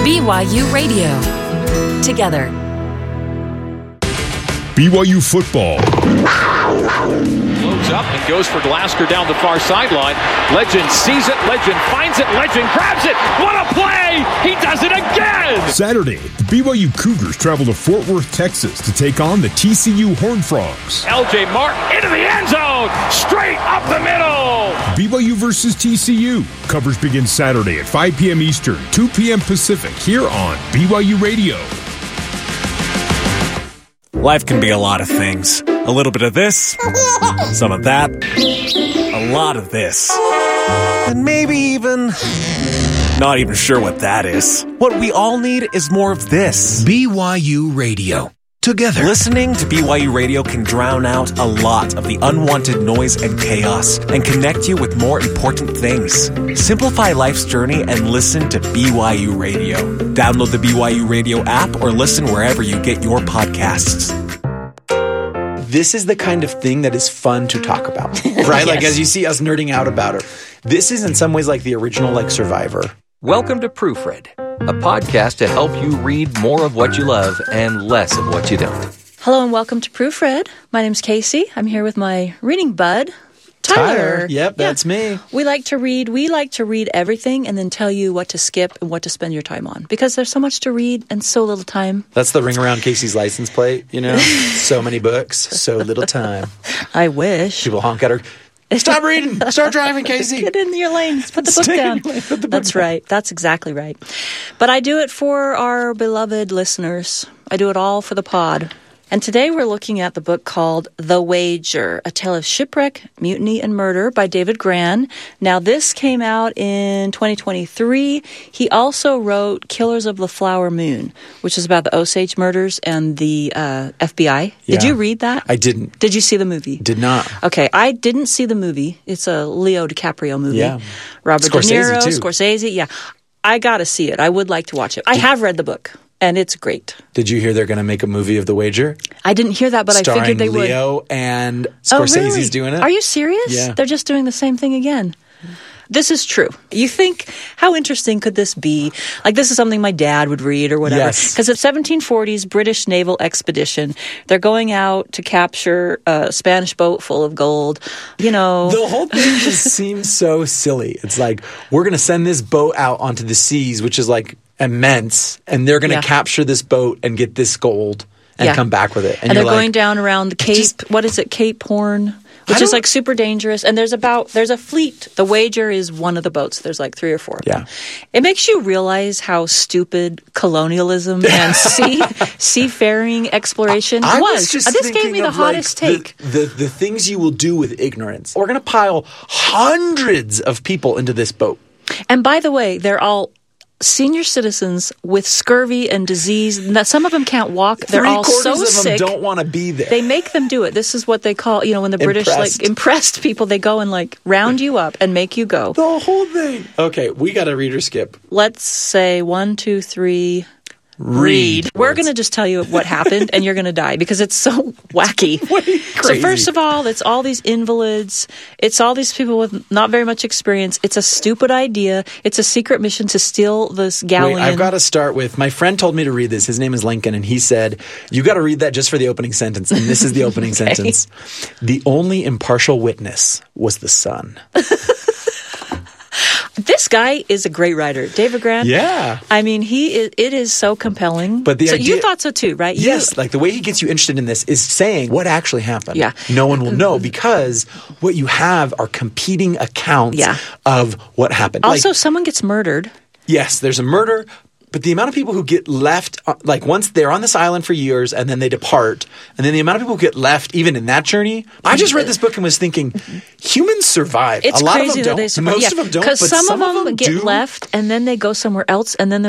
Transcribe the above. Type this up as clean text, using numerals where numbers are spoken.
BYU Radio. Together. BYU football. Loads up and goes for Glasgow down the far sideline. Legend sees it. Legend finds it. Legend grabs it. What a play! He does it again! Saturday, the BYU Cougars travel to Fort Worth, Texas to take on the TCU Horned Frogs. LJ Martin into the end zone. Straight up the middle. BYU versus TCU. Coverage begins Saturday at 5 p.m. Eastern, 2 p.m. Pacific, here on BYU Radio. Life can be a lot of things. A little bit of this, some of that, a lot of this, and maybe even not even sure what that is. What we all need is more of this. BYU Radio. Together. Listening to BYU Radio can drown out a lot of the unwanted noise and chaos and connect you with more important things. Simplify life's journey and listen to BYU Radio. Download the BYU Radio app or listen wherever you get your podcasts. This is the kind of thing that is fun to talk about, right? Yes. Like as you see us nerding out about it. This is in some ways like the original like Survivor. Welcome to Proofread, a podcast to help you read more of what you love and less of what you don't. Hello and welcome to Proofread. My name's Casey. I'm here with my reading bud, Tyler. Yep, that's me. We like to read everything and then tell you what to skip and what to spend your time on because there's so much to read and so little time. That's the ring around Casey's license plate, you know? So many books, so little time. I wish. People honk at her. Stop reading. Start driving, Casey. Get in your lanes. Put the book down. That's right. That's exactly right. But I do it for our beloved listeners. I do it all for the pod. And today we're looking at the book called The Wager, A Tale of Shipwreck, Mutiny, and Murder by David Grann. Now, this came out in 2023. He also wrote Killers of the Flower Moon, which is about the Osage murders and the FBI. Yeah. Did you read that? I didn't. Did you see the movie? Did not. Okay, I didn't see the movie. It's a Leo DiCaprio movie. Yeah. Robert De Niro, too. Scorsese. Yeah, I got to see it. I would like to watch it. I have read the book. And it's great. Did you hear they're going to make a movie of The Wager? I didn't hear that, but I figured they would. Starring Leo and Scorsese's really? doing it. Are you serious? Yeah. They're just doing the same thing again. This is true. You think, how interesting could this be? Like, this is something my dad would read or whatever. Yes. Because it's 1740s British naval expedition. They're going out to capture a Spanish boat full of gold. You know. The whole thing just seems so silly. It's like, we're going to send this boat out onto the seas, which is like immense, and they're going to capture this boat and get this gold and come back with it. And they're going down around the Cape, what is it, Cape Horn? Which is like super dangerous. And there's a fleet. The Wager is one of the boats. There's like 3 or 4 of them. It makes you realize how stupid colonialism and seafaring exploration was. This gave me the hottest take. The things you will do with ignorance. We're going to pile hundreds of people into this boat. And by the way, they're all senior citizens with scurvy and disease. Some of them can't walk. They're all so sick. 3/4 of them don't want to be there. They make them do it. This is what they call, when the British impressed people, they go and round you up and make you go. The whole thing. Okay, we got a reader skip. Let's say 1, 2, 3. Read. We're going to just tell you what happened, and you're going to die because it's so wacky. So first of all, it's all these invalids. It's all these people with not very much experience. It's a stupid idea. It's a secret mission to steal this galleon. Wait, I've got to start with, my friend told me to read this. His name is Lincoln, and he said, you got to read that just for the opening sentence. And this is the opening sentence. The only impartial witness was the sun. This guy is a great writer, David Grann. Yeah. I mean, it is so compelling. But the idea, you thought so too, right? Yes. Like the way he gets you interested in this is saying what actually happened. Yeah. No one will know because what you have are competing accounts of what happened. Also, someone gets murdered. Yes, there's a murder. But the amount of people who get left, once they're on this island for years and then they depart, and then the amount of people who get left even in that journey. I just read this book and was thinking, humans survive. It's a lot crazy of them don't. That they survive. Most of them don't. Because but some of them get do. left and then they go somewhere else and then